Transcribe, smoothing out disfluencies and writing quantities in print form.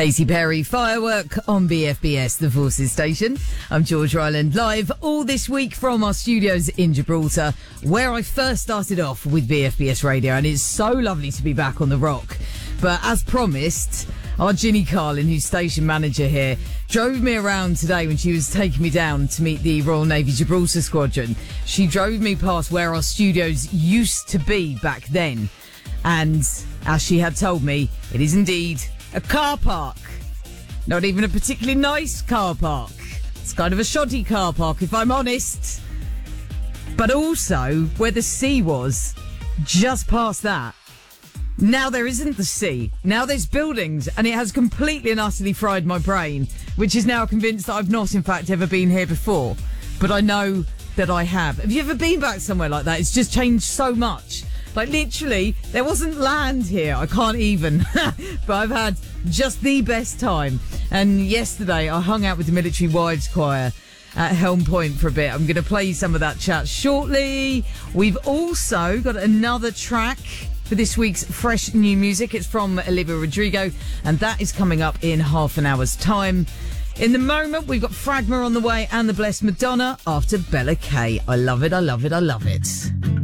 Katy Perry, Firework on BFBS, the Forces station. I'm George Ryland, live all this week from our studios in Gibraltar, where I first started off with BFBS Radio, and it's so lovely to be back on the rock. But as promised, our Ginny Carlin, who's station manager here, drove me around today when she was taking me down to meet the Royal Navy Gibraltar Squadron. She drove me past where our studios used to be back then. And as she had told me, it is indeed a car park. Not even a particularly nice car park. It's kind of a shoddy car park, if I'm honest. But also, where the sea was, just past that, now there isn't the sea. Now there's buildings, and it has completely and utterly fried my brain, which is now convinced that I've not, in fact, ever been here before. But I know that I have. Have you ever been back somewhere like that? It's just changed so much. Like, literally, there wasn't land here. I can't even. But I've had just the best time. And yesterday, I hung out with the Military Wives Choir at Helm Point for a bit. I'm going to play you some of that chat shortly. We've also got another track for this week's fresh new music. It's from Olivia Rodrigo, and that is coming up in half an hour's time. In the moment, we've got Fragma on the way and the Blessed Madonna after Bella K. I love it, I love it, I love it.